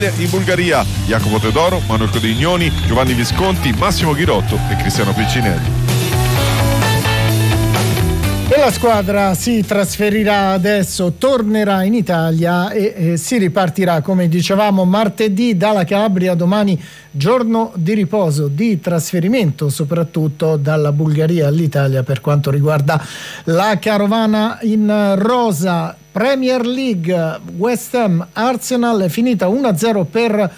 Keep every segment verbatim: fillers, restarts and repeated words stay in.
In Bulgaria Jacopo Teodoro, Manuel Codignoni, Giovanni Visconti, Massimo Ghirotto e Cristiano Piccinelli. E la squadra si trasferirà adesso, tornerà in Italia e, e si ripartirà, come dicevamo, martedì dalla Calabria. Domani giorno di riposo, di trasferimento soprattutto dalla Bulgaria all'Italia per quanto riguarda la carovana in rosa. Premier League, West Ham Arsenal è finita uno a zero per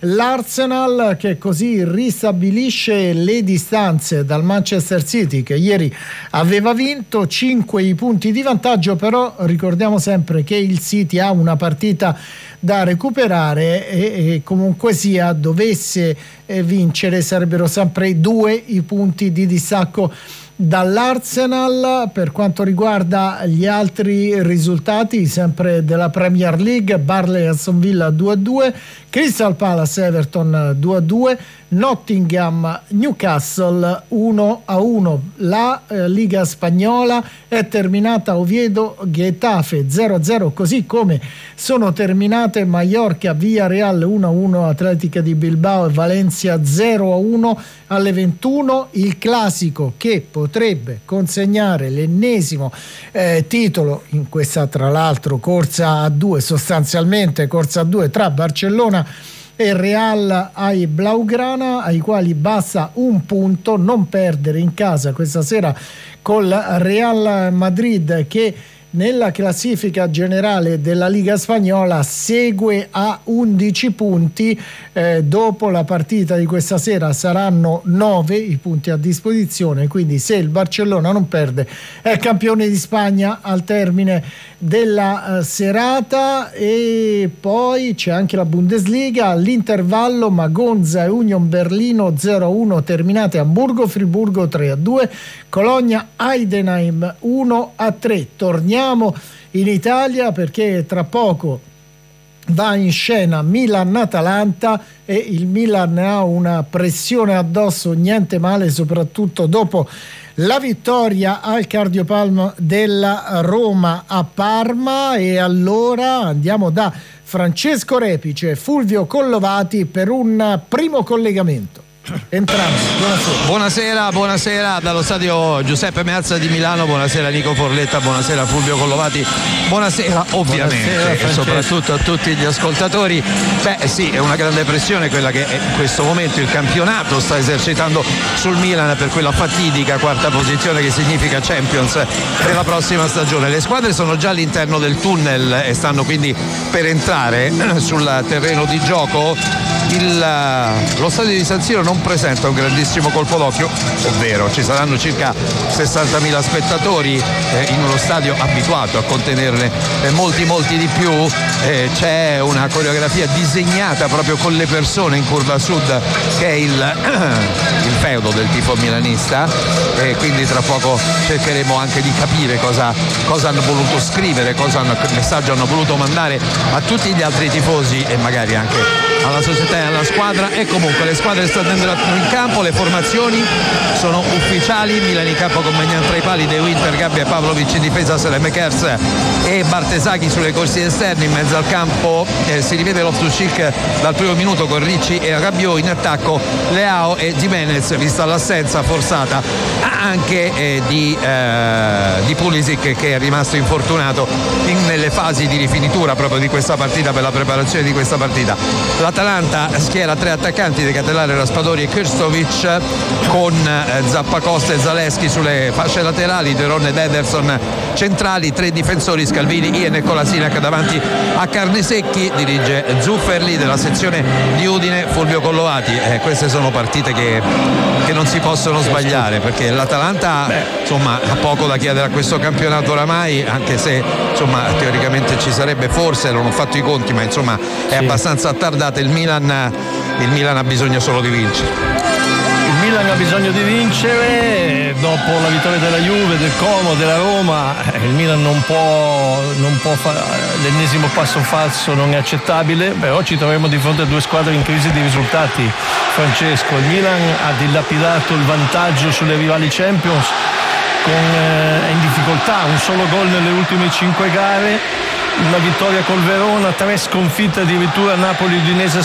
l'Arsenal, che così ristabilisce le distanze dal Manchester City, che ieri aveva vinto. Cinque i punti di vantaggio, però ricordiamo sempre che il City ha una partita da recuperare e, e comunque sia dovesse eh, vincere sarebbero sempre due i punti di distacco dall'Arsenal. Per quanto riguarda gli altri risultati sempre della Premier League, Burnley Aston Villa due a due, Crystal Palace Everton due a due, Nottingham Newcastle uno a uno. La eh, Liga spagnola è terminata Oviedo Getafe zero a zero, così come sono terminate Mallorca Villarreal uno a uno, Atletica di Bilbao e Valencia zero a uno alle ventuno. Il classico che potrebbe consegnare l'ennesimo eh, titolo in questa, tra l'altro, corsa a due, sostanzialmente corsa a due tra Barcellona e Real ai Blaugrana, ai quali basta un punto, non perdere in casa questa sera col Real Madrid, che nella classifica generale della Liga spagnola segue a undici punti. Eh, dopo la partita di questa sera saranno nove i punti a disposizione, quindi se il Barcellona non perde è campione di Spagna al termine della eh, serata. E poi c'è anche la Bundesliga, all'intervallo Magonza e Union Berlino zero a uno terminate, Hamburgo Friburgo tre a due, Cologna Heidenheim uno a tre. Torniamo in Italia perché tra poco va in scena Milan-Atalanta e il Milan ha una pressione addosso niente male, soprattutto dopo la vittoria al Cardiopalma della Roma a Parma. E allora andiamo da Francesco Repice e Fulvio Collovati per un primo collegamento. Entrambi, buonasera. Buonasera, buonasera dallo stadio Giuseppe Meazza di Milano, buonasera Nico Forletta, buonasera Fulvio Collovati, buonasera ovviamente buonasera, e soprattutto a tutti gli ascoltatori. Beh sì, è una grande pressione quella che in questo momento il campionato sta esercitando sul Milan per quella fatidica quarta posizione che significa Champions per la prossima stagione. Le squadre sono già all'interno del tunnel e stanno quindi per entrare sul terreno di gioco. Il, lo stadio di San Siro non presenta un grandissimo colpo d'occhio, ovvero ci saranno circa sessantamila spettatori eh, in uno stadio abituato a contenerne eh, molti molti di più. Eh, c'è una coreografia disegnata proprio con le persone in curva sud, che è il, il feudo del tifo milanista, e eh, quindi tra poco cercheremo anche di capire cosa, cosa hanno voluto scrivere, cosa hanno, che messaggio hanno voluto mandare a tutti gli altri tifosi e magari anche alla società e alla squadra. E comunque le squadre stanno entrando in campo, le formazioni sono ufficiali: Milan in campo con Magnan tra i pali, De Winter, Gabbia e Pavlovic in difesa, Saelemaekers e Bartesaghi sulle corsie esterne. In mezzo al campo eh, si rivede Loftus-Cheek dal primo minuto con Ricci e Rabiot, in attacco Leao e Gimenez, vista l'assenza forzata anche eh, di, eh, di Pulisic, che è rimasto infortunato in, nelle fasi di rifinitura proprio di questa partita, per la preparazione di questa partita. L'Atalanta schiera tre attaccanti: De Ketelare, Raspadori e Krstovic, con eh, Zappacosta e Zaleschi sulle fasce laterali, De Ron ed Ederson centrali, tre difensori Scalvini, Ien e Kolasinac davanti a Carnesecchi. Dirige Zufferli della sezione di Udine, Fulvio Collovati. Eh, queste sono partite che, che non si possono sbagliare, perché l'Atalanta insomma ha poco da chiedere a questo campionato oramai, anche se insomma teoricamente ci sarebbe, forse non ho fatto i conti, ma insomma è sì. abbastanza attardata. Il Milan, il Milan ha bisogno solo di vincere. Il Milan ha bisogno di vincere dopo la vittoria della Juve, del Como, della Roma. Il Milan non può, non può fare l'ennesimo passo falso, non è accettabile, però ci troviamo di fronte a due squadre in crisi di risultati. Francesco, il Milan ha dilapidato il vantaggio sulle rivali Champions, con, eh, è in difficoltà, un solo gol nelle ultime cinque gare. una vittoria col Verona, tre sconfitte addirittura, Napoli, Udinese,